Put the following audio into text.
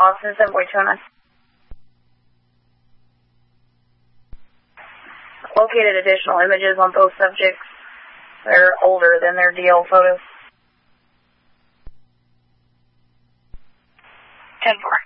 Austin 7.29. Located additional images on both subjects. They're older than their DL photos. 10-4.